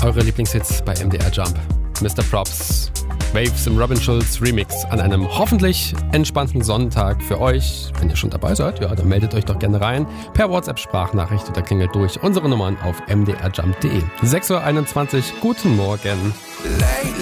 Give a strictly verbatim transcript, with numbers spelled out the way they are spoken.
Eure Lieblingshits bei M D R Jump. Mister Props, Waves im Robin Schulz Remix an einem hoffentlich entspannten Sonntag für euch. Wenn ihr schon dabei seid, ja, dann meldet euch doch gerne rein. Per WhatsApp-Sprachnachricht oder klingelt durch. Unsere Nummern auf m d r jump punkt d e. sechs Uhr einundzwanzig, guten Morgen. Lately